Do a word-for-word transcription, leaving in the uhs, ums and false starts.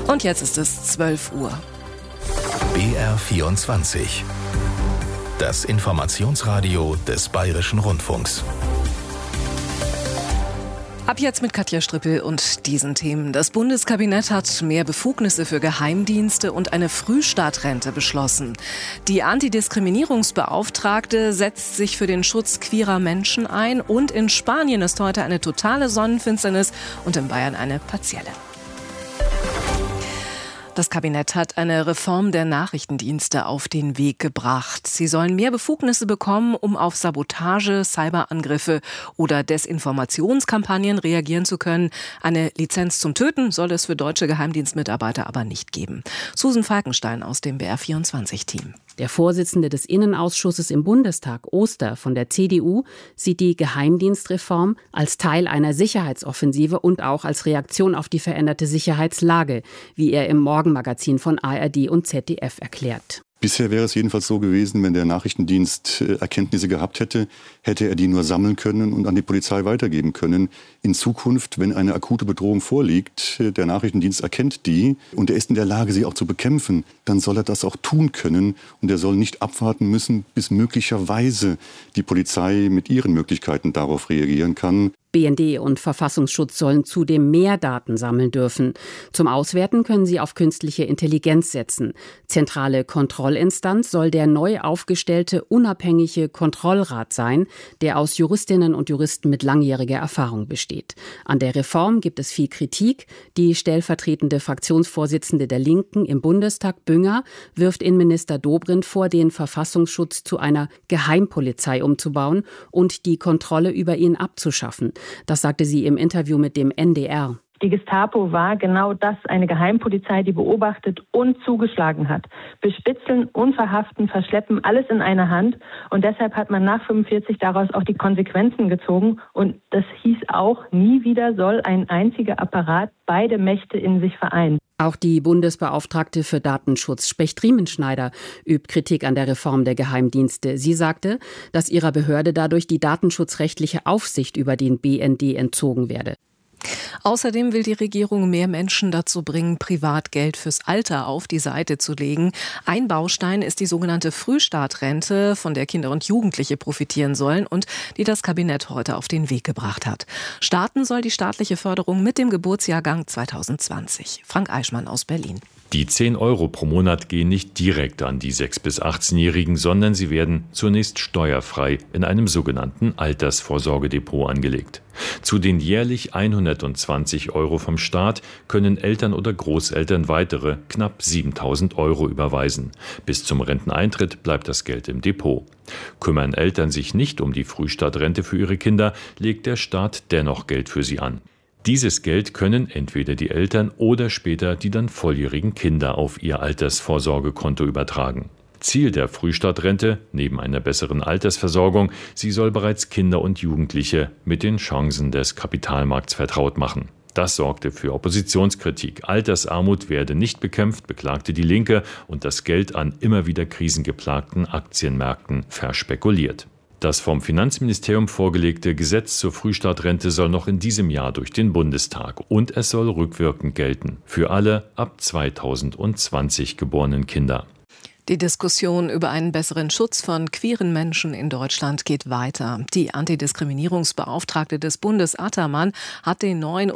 Und jetzt ist es zwölf Uhr. B R vierundzwanzig. Das Informationsradio des Bayerischen Rundfunks. Ab jetzt mit Katja Strippel und diesen Themen. Das Bundeskabinett hat mehr Befugnisse für Geheimdienste und eine Frühstartrente beschlossen. Die Antidiskriminierungsbeauftragte setzt sich für den Schutz queerer Menschen ein. Und in Spanien ist heute eine totale Sonnenfinsternis und in Bayern eine partielle. Das Kabinett hat eine Reform der Nachrichtendienste auf den Weg gebracht. Sie sollen mehr Befugnisse bekommen, um auf Sabotage, Cyberangriffe oder Desinformationskampagnen reagieren zu können. Eine Lizenz zum Töten soll es für deutsche Geheimdienstmitarbeiter aber nicht geben. Susan Falkenstein aus dem B R vierundzwanzig-Team. Der Vorsitzende des Innenausschusses im Bundestag, Oster von der C D U, sieht die Geheimdienstreform als Teil einer Sicherheitsoffensive und auch als Reaktion auf die veränderte Sicherheitslage, wie er im Morgenmagazin von A R D und Z D F erklärt. Bisher wäre es jedenfalls so gewesen, wenn der Nachrichtendienst Erkenntnisse gehabt hätte, hätte er die nur sammeln können und an die Polizei weitergeben können. In Zukunft, wenn eine akute Bedrohung vorliegt, der Nachrichtendienst erkennt die und er ist in der Lage, sie auch zu bekämpfen, dann soll er das auch tun können und er soll nicht abwarten müssen, bis möglicherweise die Polizei mit ihren Möglichkeiten darauf reagieren kann. B N D und Verfassungsschutz sollen zudem mehr Daten sammeln dürfen. Zum Auswerten können sie auf künstliche Intelligenz setzen. Zentrale Kontrollinstanz soll der neu aufgestellte unabhängige Kontrollrat sein, der aus Juristinnen und Juristen mit langjähriger Erfahrung besteht. An der Reform gibt es viel Kritik. Die stellvertretende Fraktionsvorsitzende der Linken im Bundestag, Bünger, wirft Innenminister Dobrindt vor, den Verfassungsschutz zu einer Geheimpolizei umzubauen und die Kontrolle über ihn abzuschaffen. Das sagte sie im Interview mit dem N D R. Die Gestapo war genau das, eine Geheimpolizei, die beobachtet und zugeschlagen hat. Bespitzeln, unverhaften, verschleppen, alles in einer Hand. Und deshalb hat man nach fünfundvierzig daraus auch die Konsequenzen gezogen. Und das hieß auch, nie wieder soll ein einziger Apparat beide Mächte in sich vereinen. Auch die Bundesbeauftragte für Datenschutz, Specht-Riemenschneider, übt Kritik an der Reform der Geheimdienste. Sie sagte, dass ihrer Behörde dadurch die datenschutzrechtliche Aufsicht über den B N D entzogen werde. Außerdem will die Regierung mehr Menschen dazu bringen, Privatgeld fürs Alter auf die Seite zu legen. Ein Baustein ist die sogenannte Frühstartrente, von der Kinder und Jugendliche profitieren sollen und die das Kabinett heute auf den Weg gebracht hat. Starten soll die staatliche Förderung mit dem Geburtsjahrgang zweitausendzwanzig. Frank Eichmann aus Berlin. Die zehn Euro pro Monat gehen nicht direkt an die sechs- bis achtzehnjährigen, sondern sie werden zunächst steuerfrei in einem sogenannten Altersvorsorgedepot angelegt. Zu den jährlich hundertzwanzig Euro vom Staat können Eltern oder Großeltern weitere knapp siebentausend Euro überweisen. Bis zum Renteneintritt bleibt das Geld im Depot. Kümmern Eltern sich nicht um die Frühstartrente für ihre Kinder, legt der Staat dennoch Geld für sie an. Dieses Geld können entweder die Eltern oder später die dann volljährigen Kinder auf ihr Altersvorsorgekonto übertragen. Ziel der Frühstartrente, neben einer besseren Altersversorgung, sie soll bereits Kinder und Jugendliche mit den Chancen des Kapitalmarkts vertraut machen. Das sorgte für Oppositionskritik. Altersarmut werde nicht bekämpft, beklagte die Linke, und das Geld an immer wieder krisengeplagten Aktienmärkten verspekuliert. Das vom Finanzministerium vorgelegte Gesetz zur Frühstartrente soll noch in diesem Jahr durch den Bundestag und es soll rückwirkend gelten für alle ab zweitausendzwanzig geborenen Kinder. Die Diskussion über einen besseren Schutz von queeren Menschen in Deutschland geht weiter. Die Antidiskriminierungsbeauftragte des Bundes, Attermann, hat den neuen